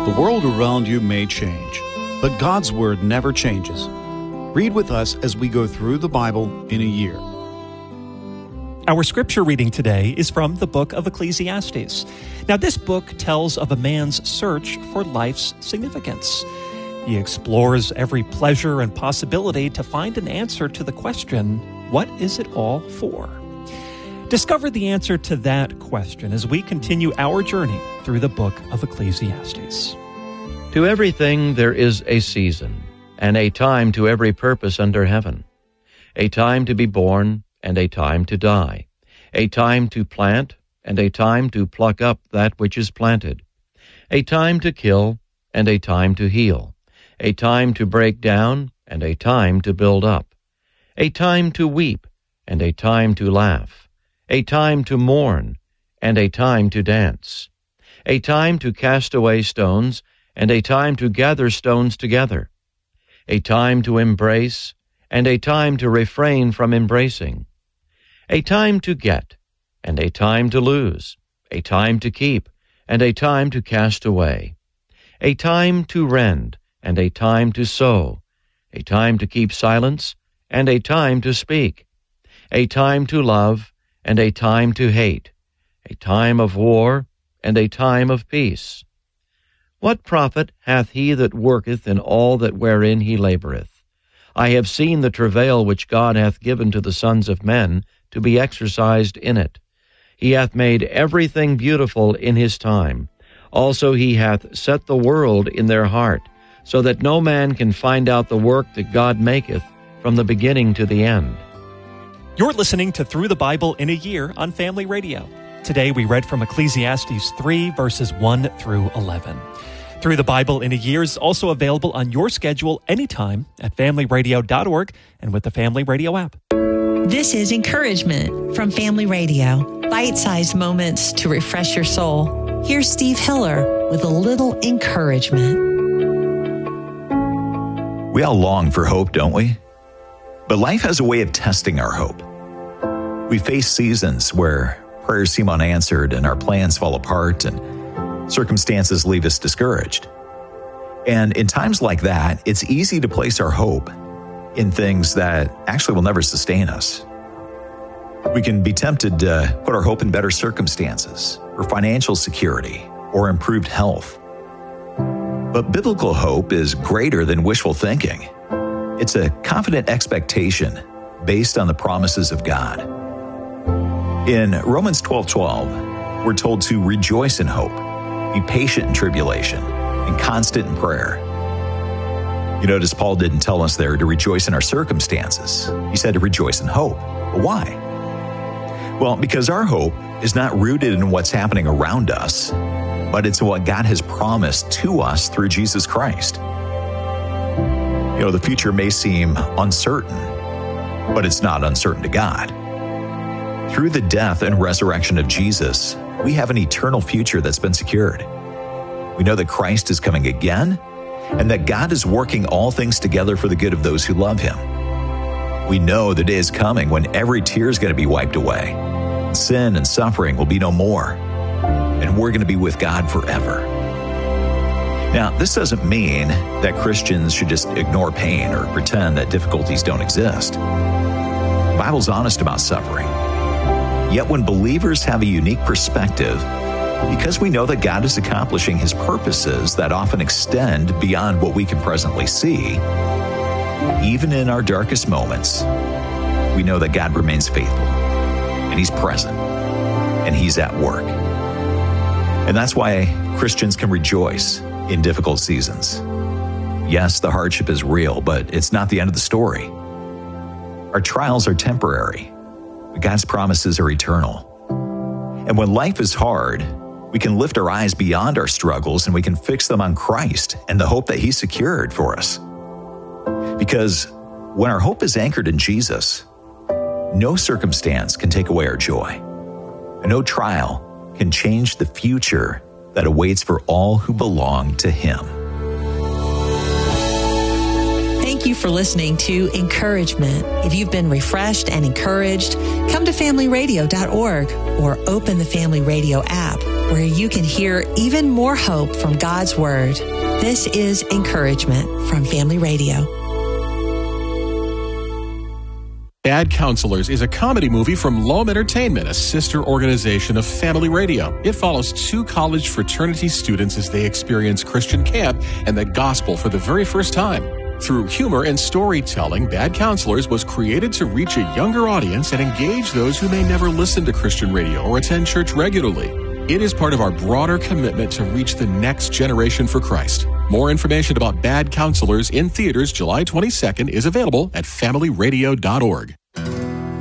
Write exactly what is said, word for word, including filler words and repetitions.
The world around you may change, but God's Word never changes. Read with us as we go through the Bible in a year. Our scripture reading today is from the book of Ecclesiastes. Now, this book tells of a man's search for life's significance. He explores every pleasure and possibility to find an answer to the question, what is it all for? Discover the answer to that question as we continue our journey through the book of Ecclesiastes. To everything there is a season, and a time to every purpose under heaven, a time to be born, and a time to die, a time to plant, and a time to pluck up that which is planted, a time to kill, and a time to heal, a time to break down, and a time to build up, a time to weep, and a time to laugh, a time to mourn, and a time to dance, a time to cast away stones, and a time to gather stones together, a time to embrace, and a time to refrain from embracing, a time to get, and a time to lose, a time to keep, and a time to cast away, a time to rend, and a time to sow, a time to keep silence, and a time to speak, a time to love, and a time to hate, a time of war, and a time of peace. What profit hath he that worketh in all that wherein he laboureth? I have seen the travail which God hath given to the sons of men to be exercised in it. He hath made everything beautiful in his time. Also he hath set the world in their heart, so that no man can find out the work that God maketh from the beginning to the end. You're listening to Through the Bible in a Year on Family Radio. Today we read from Ecclesiastes three, verses one through eleven. Through the Bible in a Year is also available on your schedule anytime at family radio dot org and with the Family Radio app. This is Encouragement from Family Radio. Bite-sized moments to refresh your soul. Here's Steve Hiller with a little encouragement. We all long for hope, don't we? But life has a way of testing our hope. We face seasons where prayers seem unanswered and our plans fall apart and circumstances leave us discouraged. And in times like that, it's easy to place our hope in things that actually will never sustain us. We can be tempted to put our hope in better circumstances or financial security or improved health. But biblical hope is greater than wishful thinking. It's a confident expectation based on the promises of God. In Romans twelve twelve, we're told to rejoice in hope, be patient in tribulation, and constant in prayer. You notice Paul didn't tell us there to rejoice in our circumstances. He said to rejoice in hope. But why? Well, because our hope is not rooted in what's happening around us, but it's in what God has promised to us through Jesus Christ. You know, the future may seem uncertain, but it's not uncertain to God. Through the death and resurrection of Jesus, we have an eternal future that's been secured. We know that Christ is coming again, and that God is working all things together for the good of those who love Him. We know the day is coming when every tear is going to be wiped away. Sin and suffering will be no more, and we're going to be with God forever. Now, this doesn't mean that Christians should just ignore pain or pretend that difficulties don't exist. The Bible's honest about suffering. Yet when believers have a unique perspective, because we know that God is accomplishing His purposes that often extend beyond what we can presently see, even in our darkest moments, we know that God remains faithful, and He's present, and He's at work. And that's why Christians can rejoice in difficult seasons. Yes, the hardship is real, but it's not the end of the story. Our trials are temporary, but God's promises are eternal. And when life is hard, we can lift our eyes beyond our struggles and we can fix them on Christ and the hope that He secured for us. Because when our hope is anchored in Jesus, no circumstance can take away our joy. And no trial can change the future that awaits for all who belong to Him. Thank you for listening to Encouragement. If you've been refreshed and encouraged, come to family radio dot org or open the Family Radio app. where you can hear even more hope from God's Word. This is Encouragement from Family Radio. Bad Counselors is a comedy movie from Loam Entertainment, a sister organization of Family Radio. It follows two college fraternity students as they experience Christian camp and the gospel for the very first time. Through humor and storytelling, Bad Counselors was created to reach a younger audience and engage those who may never listen to Christian radio or attend church regularly. It is part of our broader commitment to reach the next generation for Christ. More information about Bad Counselors in theaters July twenty-second is available at family radio dot org.